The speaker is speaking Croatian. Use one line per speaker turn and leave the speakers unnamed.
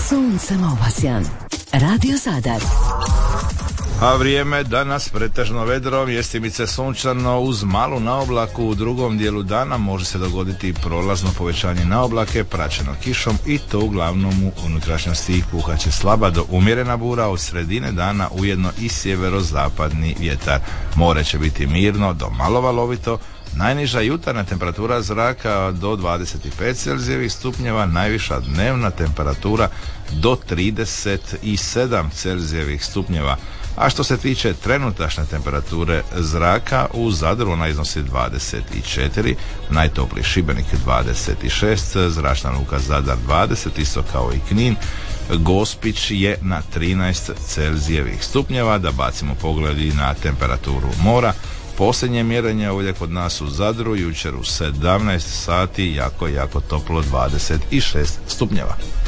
Suncem obasjan. Radio Zadar.
A vrijeme danas pretežno vedro, mjestimice sunčano uz malu naoblaku. U drugom dijelu dana može se dogoditi prolazno povećanje naoblake praćeno kišom i to uglavnom u unutrašnjosti. Puhaće slaba do umjerena bura, od sredine dana ujedno i sjeverozapadni vjetar. More će biti mirno do malo valovito. Najniža jutarnja temperatura zraka do 25 Celzijevih stupnjeva, najviša dnevna temperatura do 37 Celzijevih stupnjeva. A što se tiče trenutačne temperature zraka, u Zadru ona iznosi 24, najtopliji Šibenik 26, zračna luka Zadar 20, isto kao i Knin. Gospić je na 13 Celzijevih stupnjeva. Da bacimo pogled i temperaturu mora. Posljednje mjerenje ovdje kod nas u Zadru jučer u 17 sati, jako toplo, 26 stupnjeva.